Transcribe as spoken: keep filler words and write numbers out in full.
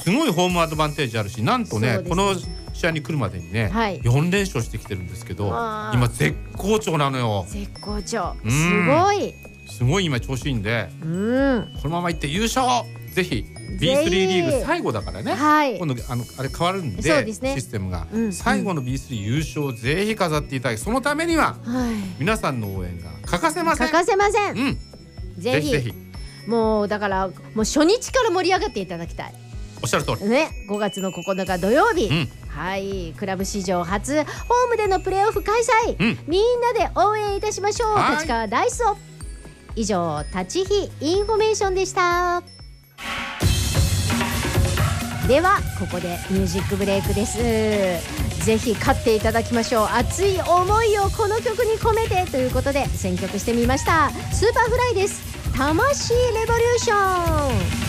すごいホームアドバンテージあるし、なんとね、 そうですね、 この試合に来るまでにね、 はい、 よん連勝してきてるんですけど、今絶好調なのよ。 絶好調、すごいすごい今調子いいんで、うん、このままいって優勝、ぜひ ビースリー リーグ最後だからね、はい、今度あのあれ変わるん で, で、ね、システムが、うん、最後の ビースリー 優勝をぜひ飾っていただき、そのためには、はい、皆さんの応援が欠かせません。 欠かせません、 うん、 ぜひぜひ、もうだからもう初日から盛り上がっていただきたい。 おっしゃる通りね、ごがつのここのか土曜日、うん、はい、クラブ史上初ホームでのプレーオフ開催、うん、みんなで応援いたしましょう。立川ダイソー。以上、立ち日インフォメーションでした。ではここでミュージックブレイクです。ぜひ勝っていただきましょう。熱い思いをこの曲に込めてということで選曲してみました。スーパーフライです。魂レボリューション。